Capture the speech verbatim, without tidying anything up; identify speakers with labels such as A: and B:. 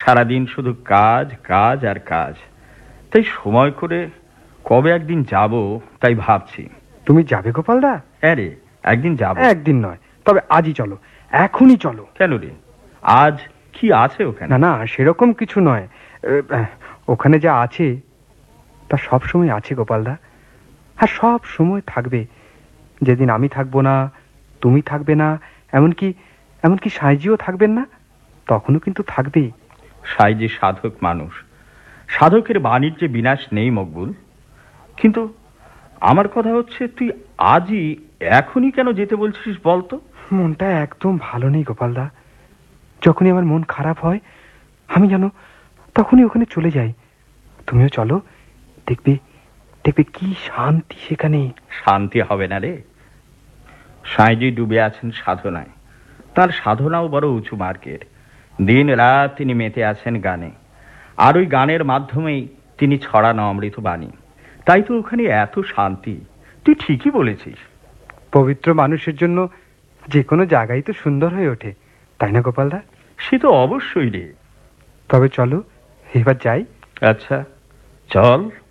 A: সারাদিন শুধু কাজ কাজ আর কাজ, তাই সময় করে কবে একদিন যাব তাই ভাবছি।
B: তুমি যাবে গোপালদা?
A: হ্যাঁ রে, একদিন যাব।
B: একদিন নয়, তবে আজই চলো, এখনই চলো।
A: কেন রে, আজ কি আছে ওখানে?
B: না না, সেরকম কিছু নয়। ওখানে যা আছে তা সব সময় আছে গোপালদা, আর সব সময় থাকবে। যেদিন আমি থাকবো না, তুমি থাকবে না, এমনকি এমনকি সাইজিও থাকবেন না, তখনও কিন্তু থাকবে।
A: সাইজি সাধক মানুষ, সাধকের বাণিজ্যে বিনাশ নেই মকবুল। কিন্তু আমার কথা হচ্ছে, তুই আজই এখনই কেন যেতে বলছিস বলতো?
B: মনটা একদম ভালো নেই গোপালদা। যখনই আমার মন খারাপ হয়, আমি জানো তখনই ওখানে চলে যাই। তুমিও চলো, দেখবে দেখবে কি শান্তি সেখানে।
A: শান্তি হবে না রে, সাইজি ডুবে আছেন সাধনায়। তার সাধনাও বড় উঁচু মার্গের। দিন রাত তিনি মেতে আছেন গানে, আর ওই গানের মাধ্যমেই তিনি ছড়ানো অমৃত বাণী। তাই তো ওখানে এত শান্তি। তুই ঠিকই বলেছিস।
B: পবিত্র মানুষের জন্য যে কোনো জায়গায় তো সুন্দর হয়ে ওঠে, তাই না গোপালদা?
A: সে তো অবশ্যই রে।
B: তবে চলো এবার যাই।
A: আচ্ছা চল।